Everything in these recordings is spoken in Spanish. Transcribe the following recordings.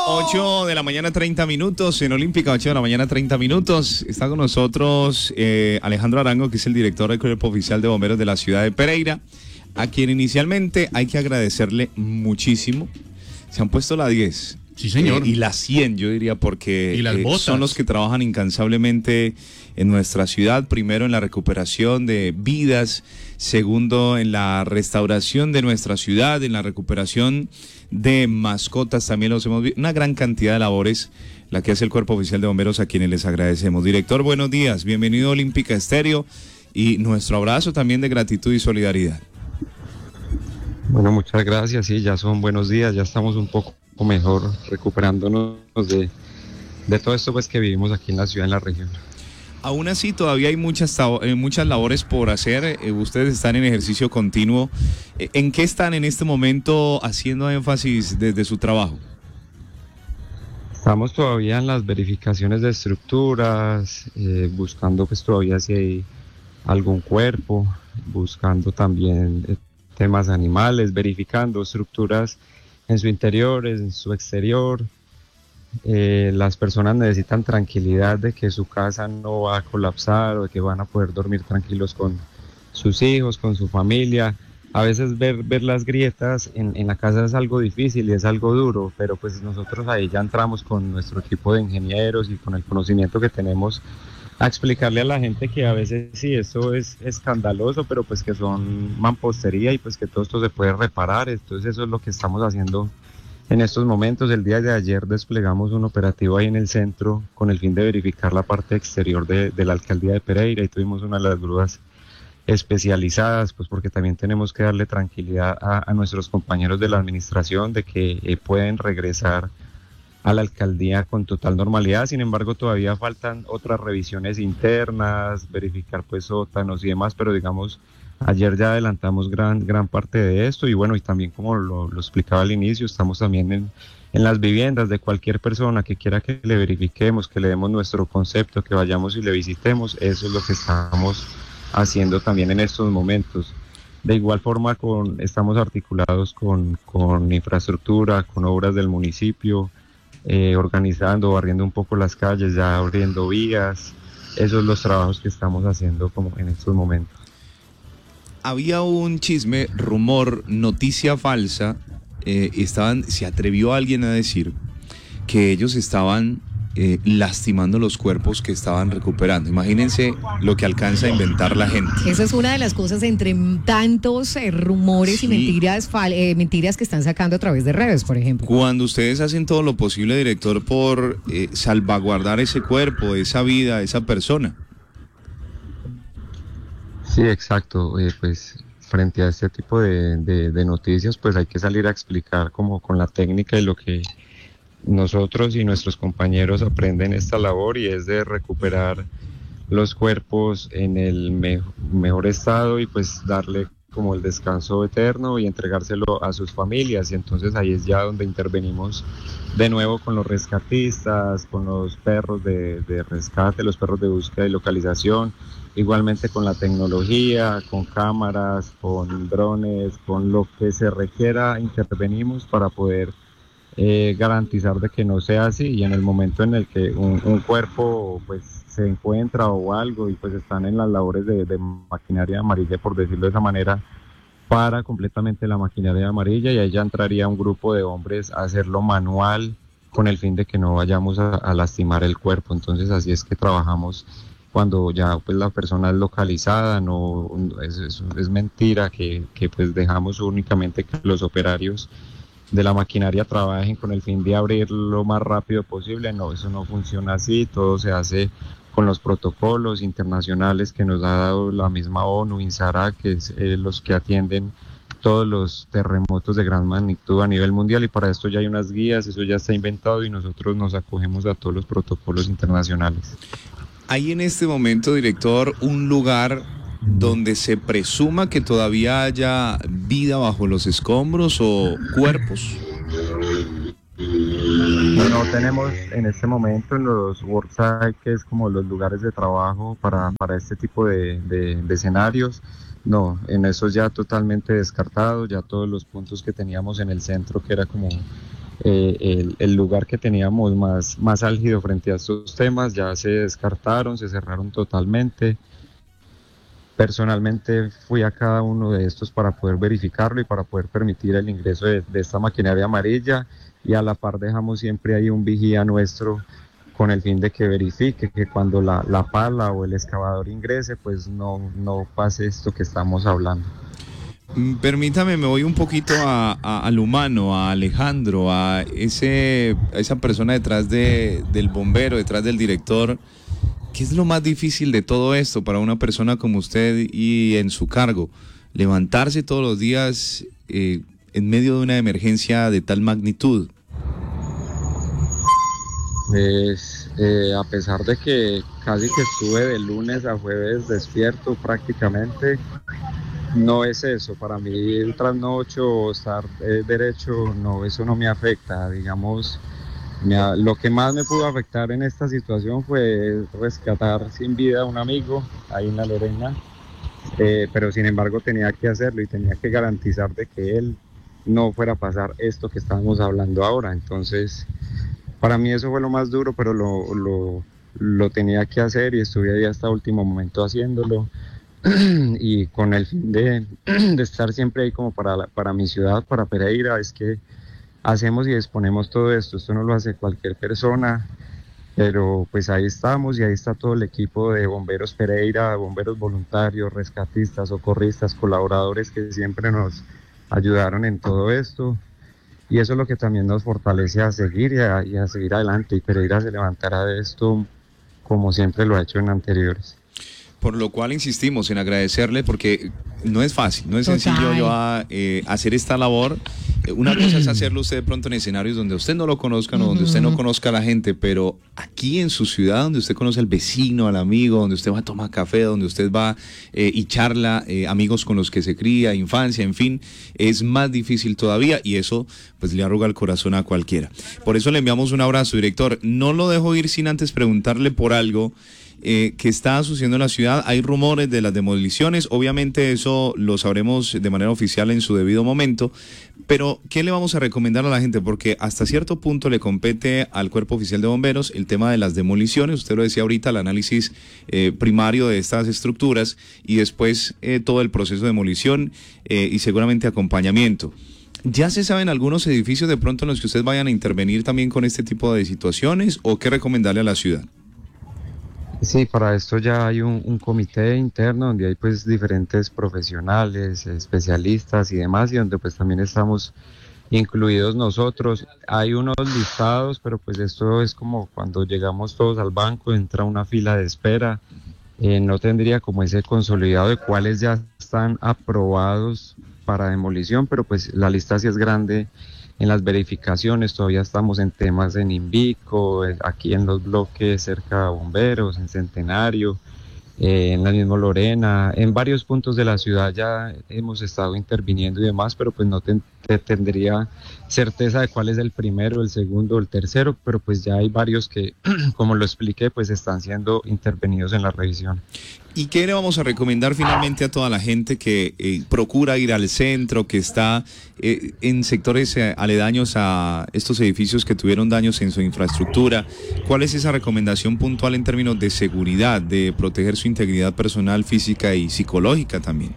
8 de la mañana, 30 minutos, en Olímpica, 8 de la mañana, 30 minutos. Está con nosotros Alejandro Arango, que es el director del Cuerpo Oficial de Bomberos de la ciudad de Pereira, a quien inicialmente hay que agradecerle muchísimo. Se han puesto la 10. Sí, señor. Y la 100, yo diría, porque ¿Y las botas? son los que trabajan incansablemente en nuestra ciudad, primero en la recuperación de vidas, segundo en la restauración de nuestra ciudad, en la recuperación de mascotas, también los hemos visto, una gran cantidad de labores la que hace el Cuerpo Oficial de Bomberos, a quienes les agradecemos. Director, buenos días, bienvenido a Olímpica Estéreo y nuestro abrazo también de gratitud y solidaridad. Bueno, muchas gracias, sí, ya son buenos días, ya estamos un poco mejor recuperándonos de todo esto pues que vivimos aquí en la ciudad, en la región. Aún así, todavía hay muchas labores por hacer. Ustedes están en ejercicio continuo. ¿En qué están en este momento haciendo énfasis desde su trabajo? Estamos todavía en las verificaciones de estructuras, buscando pues todavía si hay algún cuerpo, buscando también temas animales, verificando estructuras en su interior, en su exterior. Las personas necesitan tranquilidad de que su casa no va a colapsar o de que van a poder dormir tranquilos con sus hijos, con su familia. A veces ver las grietas en la casa es algo difícil y es algo duro, pero pues nosotros ahí ya entramos con nuestro equipo de ingenieros y con el conocimiento que tenemos a explicarle a la gente que a veces sí, eso es escandaloso, pero pues que son mampostería y pues que todo esto se puede reparar. Entonces eso es lo que estamos haciendo en estos momentos. El día de ayer desplegamos un operativo ahí en el centro con el fin de verificar la parte exterior de la alcaldía de Pereira y tuvimos una de las grúas especializadas, pues porque también tenemos que darle tranquilidad a nuestros compañeros de la administración de que pueden regresar a la alcaldía con total normalidad. Sin embargo, todavía faltan otras revisiones internas, verificar pues sótanos y demás, pero digamos, ayer ya adelantamos gran parte de esto y bueno, y también como lo explicaba al inicio, estamos también en las viviendas de cualquier persona que quiera que le verifiquemos, que le demos nuestro concepto, que vayamos y le visitemos. Eso es lo que estamos haciendo también en estos momentos. De igual forma estamos articulados con infraestructura, con obras del municipio, organizando, barriendo un poco las calles, ya abriendo vías. Esos son los trabajos que estamos haciendo como en estos momentos. Había un chisme, rumor, noticia falsa, se atrevió alguien a decir que ellos estaban lastimando los cuerpos que estaban recuperando. Imagínense lo que alcanza a inventar la gente. Esa es una de las cosas entre tantos rumores y mentiras que están sacando a través de redes, por ejemplo. Cuando ustedes hacen todo lo posible, director, por salvaguardar ese cuerpo, esa vida, esa persona. Sí, exacto. Pues frente a este tipo de noticias, pues hay que salir a explicar como con la técnica y lo que nosotros y nuestros compañeros aprenden esta labor, y es de recuperar los cuerpos en el mejor estado y pues darle como el descanso eterno y entregárselo a sus familias. Y entonces ahí es ya donde intervenimos de nuevo con los rescatistas, con los perros de rescate, los perros de búsqueda y localización, igualmente con la tecnología, con cámaras, con drones, con lo que se requiera, intervenimos para poder garantizar de que no sea así. Y en el momento en el que un cuerpo pues se encuentra o algo y pues están en las labores de maquinaria amarilla, por decirlo de esa manera, para completamente la maquinaria amarilla y ahí ya entraría un grupo de hombres a hacerlo manual con el fin de que no vayamos a lastimar el cuerpo. Entonces así es que trabajamos cuando ya pues la persona es localizada. No es mentira que pues dejamos únicamente que los operarios de la maquinaria trabajen con el fin de abrir lo más rápido posible. No, eso no funciona así. Todo se hace con los protocolos internacionales que nos ha dado la misma ONU, INSARAC, que es los que atienden todos los terremotos de gran magnitud a nivel mundial, y para esto ya hay unas guías, eso ya está inventado y nosotros nos acogemos a todos los protocolos internacionales. ¿Hay en este momento, director, un lugar donde se presuma que todavía haya vida bajo los escombros o cuerpos? No tenemos en este momento en los worksite, que es como los lugares de trabajo para este tipo de escenarios. No, en eso ya totalmente descartado. Ya todos los puntos que teníamos en el centro, que era como el lugar que teníamos más álgido frente a estos temas ya se descartaron, se cerraron totalmente. Personalmente fui a cada uno de estos para poder verificarlo y para poder permitir el ingreso de esta maquinaria amarilla, y a la par dejamos siempre ahí un vigía nuestro con el fin de que verifique que cuando la pala o el excavador ingrese, pues no pase esto que estamos hablando. Permítame, me voy un poquito al humano, a Alejandro, a esa persona detrás del bombero, detrás del director. ¿Qué es lo más difícil de todo esto para una persona como usted y en su cargo? Levantarse todos los días en medio de una emergencia de tal magnitud. Pues a pesar de que casi que estuve de lunes a jueves despierto prácticamente, no es eso. Para mí el trasnocho o estar derecho, no, eso no me afecta. Digamos, lo que más me pudo afectar en esta situación fue rescatar sin vida a un amigo ahí en La Lorena, pero sin embargo tenía que hacerlo y tenía que garantizar de que él no fuera a pasar esto que estábamos hablando ahora. Entonces, para mí eso fue lo más duro, pero lo tenía que hacer y estuve ahí hasta último momento haciéndolo. Y con el fin de estar siempre ahí como para mi ciudad, para Pereira, es que hacemos y disponemos todo esto. Esto no lo hace cualquier persona, pero pues ahí estamos y ahí está todo el equipo de Bomberos Pereira, bomberos voluntarios, rescatistas, socorristas, colaboradores que siempre nos ayudaron en todo esto. Y eso es lo que también nos fortalece a seguir y a seguir adelante, y Pereira se levantará de esto como siempre lo ha hecho en anteriores. Por lo cual insistimos en agradecerle, porque no es fácil, no es sencillo hacer esta labor. Una cosa es hacerlo usted de pronto en escenarios donde usted no lo conozca, o donde usted no conozca a la gente, pero aquí en su ciudad, donde usted conoce al vecino, al amigo, donde usted va a tomar café, donde usted va y charla, amigos con los que se cría, infancia, en fin, es más difícil todavía, y eso pues le arruga el corazón a cualquiera. Por eso le enviamos un abrazo, director. No lo dejo ir sin antes preguntarle por algo que está sucediendo en la ciudad. Hay rumores de las demoliciones, obviamente eso lo sabremos de manera oficial en su debido momento, pero ¿qué le vamos a recomendar a la gente? Porque hasta cierto punto le compete al Cuerpo Oficial de Bomberos el tema de las demoliciones, usted lo decía ahorita, el análisis primario de estas estructuras, y después todo el proceso de demolición y seguramente acompañamiento. ¿Ya se saben algunos edificios de pronto en los que ustedes vayan a intervenir también con este tipo de situaciones, o qué recomendarle a la ciudad? Sí, para esto ya hay un comité interno donde hay pues diferentes profesionales, especialistas y demás, y donde pues también estamos incluidos nosotros. Hay unos listados, pero pues esto es como cuando llegamos todos al banco, entra una fila de espera. No tendría como ese consolidado de cuáles ya están aprobados para demolición, pero pues la lista sí es grande. En las verificaciones todavía estamos en temas en Invico, aquí en los bloques cerca de Bomberos, en Centenario, en la misma Lorena, en varios puntos de la ciudad ya hemos estado interviniendo y demás, pero pues no tendría certeza de cuál es el primero, el segundo, el tercero, pero pues ya hay varios que, como lo expliqué, pues están siendo intervenidos en la revisión. ¿Y qué le vamos a recomendar finalmente a toda la gente que procura ir al centro, que está en sectores aledaños a estos edificios que tuvieron daños en su infraestructura? ¿Cuál es esa recomendación puntual en términos de seguridad, de proteger su integridad personal, física y psicológica también?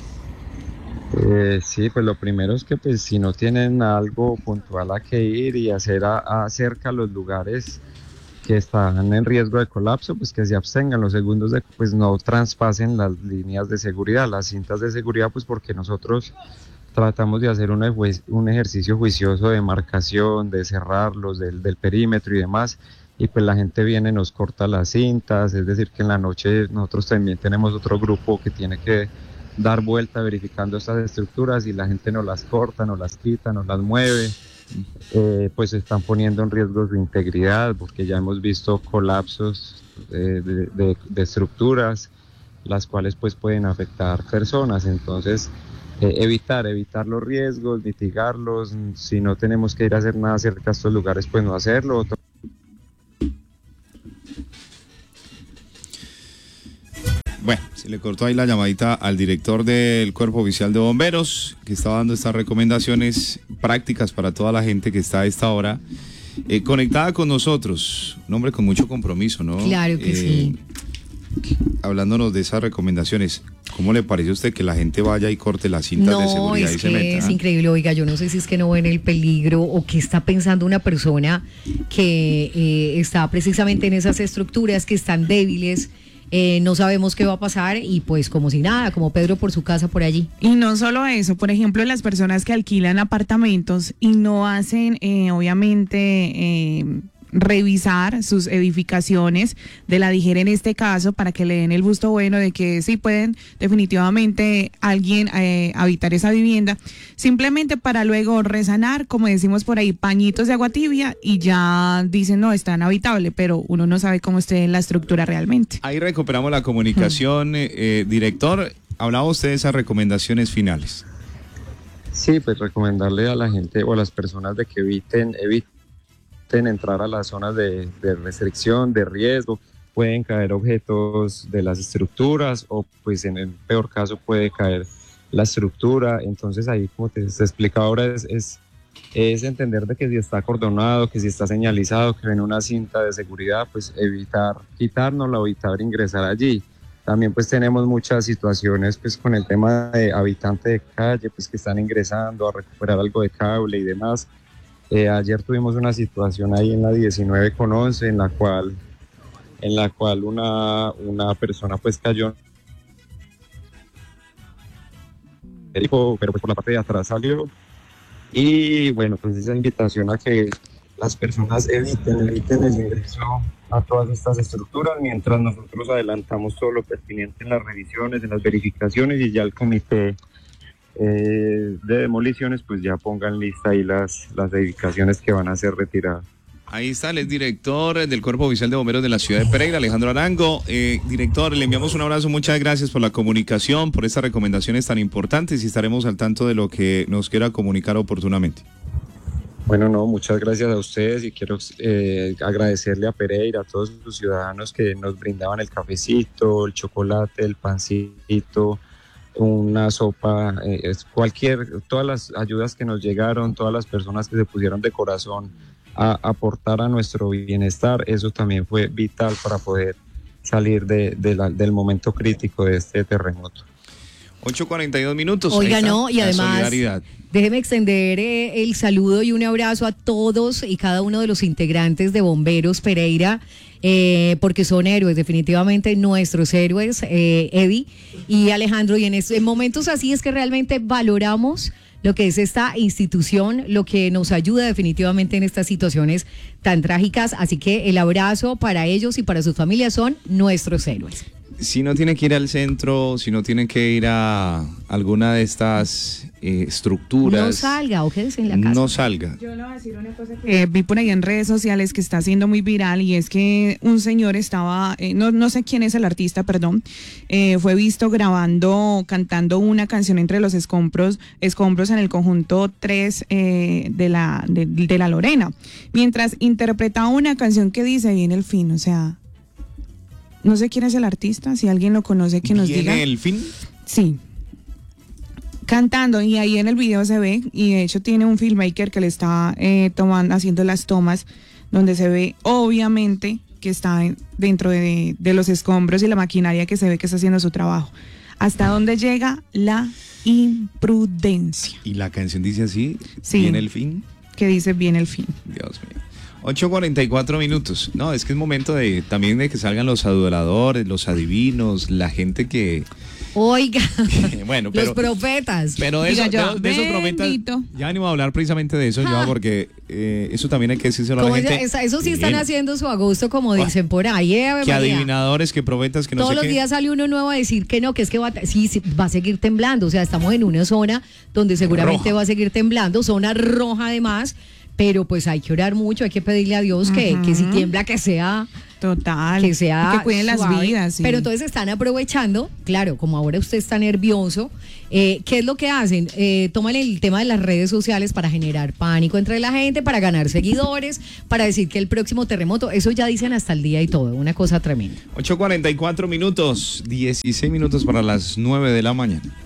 Sí, pues lo primero es que pues si no tienen algo puntual a que ir y hacer acerca a los lugares que están en riesgo de colapso, pues que se abstengan. Los segundos de pues no traspasen las líneas de seguridad, las cintas de seguridad, pues porque nosotros tratamos de hacer un ejercicio juicioso de marcación, de cerrarlos del perímetro y demás, y pues la gente viene, nos corta las cintas, es decir que en la noche nosotros también tenemos otro grupo que tiene que dar vuelta verificando estas estructuras, y la gente nos las corta, nos las quita, nos las mueve. Pues se están poniendo en riesgo su integridad, porque ya hemos visto colapsos de estructuras, las cuales pues pueden afectar personas. Entonces evitar los riesgos, mitigarlos. Si no tenemos que ir a hacer nada cerca a estos lugares, pues no hacerlo. Bueno, se le cortó ahí la llamadita al director del Cuerpo Oficial de Bomberos, que estaba dando estas recomendaciones prácticas para toda la gente que está a esta hora conectada con nosotros. Un hombre con mucho compromiso, ¿no? Claro que sí. Hablándonos de esas recomendaciones, ¿cómo le parece a usted que la gente vaya y corte las cintas de seguridad y se meta? Es increíble. Oiga, yo no sé si es que no ven el peligro o qué está pensando una persona que está precisamente en esas estructuras que están débiles. No sabemos qué va a pasar y pues como si nada, como Pedro por su casa por allí. Y no solo eso, por ejemplo, las personas que alquilan apartamentos y no hacen, obviamente, revisar sus edificaciones de la DIGER en este caso para que le den el visto bueno de que sí pueden definitivamente alguien habitar esa vivienda, simplemente para luego resanar, como decimos por ahí, pañitos de agua tibia y ya dicen no, está inhabitable, pero uno no sabe cómo esté la estructura realmente. Ahí recuperamos la comunicación, director, hablaba usted de esas recomendaciones finales. Sí, pues recomendarle a la gente o a las personas de que eviten entrar a las zonas de restricción, de riesgo. Pueden caer objetos de las estructuras o pues en el peor caso puede caer la estructura. Entonces ahí, como te explica ahora, es entender de que si está acordonado, que si está señalizado, que ven una cinta de seguridad, pues evitar quitárnosla o evitar ingresar allí. También pues tenemos muchas situaciones pues con el tema de habitantes de calle pues que están ingresando a recuperar algo de cable y demás. Ayer tuvimos una situación ahí en la 19 con 11 en la cual una persona pues cayó, pero pues por la parte de atrás salió. Y bueno, pues esa invitación a que las personas eviten el ingreso a todas estas estructuras mientras nosotros adelantamos todo lo pertinente en las revisiones, en las verificaciones y ya el comité de demoliciones pues ya pongan lista ahí las edificaciones que van a ser retiradas. Ahí está el exdirector del Cuerpo Oficial de Bomberos de la ciudad de Pereira, Alejandro Arango. Director, le enviamos un abrazo, muchas gracias por la comunicación, por estas recomendaciones tan importantes y estaremos al tanto de lo que nos quiera comunicar oportunamente. Bueno, no, muchas gracias a ustedes y quiero agradecerle a Pereira, a todos los ciudadanos que nos brindaban el cafecito, el chocolate, el pancito, una sopa, todas las ayudas que nos llegaron, todas las personas que se pusieron de corazón a aportar a nuestro bienestar, eso también fue vital para poder salir del momento crítico de este terremoto. 8:42 minutos. Oiga, no, y además, solidaridad. Déjeme extender el saludo y un abrazo a todos y cada uno de los integrantes de Bomberos Pereira, porque son héroes, definitivamente nuestros héroes, Eddie y Alejandro, y en momentos así es que realmente valoramos lo que es esta institución, lo que nos ayuda definitivamente en estas situaciones tan trágicas, así que el abrazo para ellos y para sus familias, son nuestros héroes. Si no tiene que ir al centro, si no tiene que ir a alguna de estas estructuras, no salga o quédese en la casa. No salga. Yo le voy a decir una cosa que vi por ahí en redes sociales que está siendo muy viral, y es que un señor estaba, no sé quién es el artista, perdón, fue visto cantando una canción entre los escombros en el conjunto 3 de la Lorena, mientras interpretaba una canción que dice Viene el fin, o sea, no sé quién es el artista, si alguien lo conoce que nos diga. ¿Viene el fin? Sí. Cantando, y ahí en el video se ve, y de hecho tiene un filmmaker que le está haciendo las tomas, donde se ve obviamente que está dentro de los escombros y la maquinaria, que se ve que está haciendo su trabajo. ¿Hasta dónde llega la imprudencia? ¿Y la canción dice así? Sí. ¿Viene el fin? Que dice Viene el fin. Dios mío. 8:44 minutos. No, es que es momento también de que salgan los adoradores, los adivinos, la gente que... Oiga, bueno, pero, los profetas. Pero de esos profetas, ya venimos a hablar precisamente de eso, yo, porque eso también hay que decírselo a la gente. Eso sí están haciendo su agosto, como dicen por ahí. Que adivinadores, que profetas, que no sé qué. Todos los días sale uno nuevo a decir que no, que es que va a seguir temblando. O sea, estamos en una zona donde seguramente roja. Va a seguir temblando, zona roja además. Pero pues hay que orar mucho, hay que pedirle a Dios que si tiembla, que sea Total. que sea Y que cuiden las suave. vidas. Sí. Pero entonces están aprovechando, claro, como ahora usted está nervioso, ¿qué es lo que hacen? Toman el tema de las redes sociales para generar pánico entre la gente, para ganar seguidores, para decir que el próximo terremoto, eso ya dicen hasta el día y todo, una cosa tremenda. 8:44 minutos, 16 minutos para las 9 de la mañana.